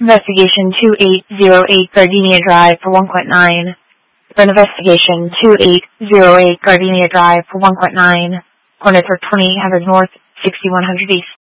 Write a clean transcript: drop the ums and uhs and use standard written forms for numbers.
Investigation 2808 Gardenia Drive for 1.9. Investigation 2808 Gardenia Drive for 1.9. Corner for 2000 North, 6100 East.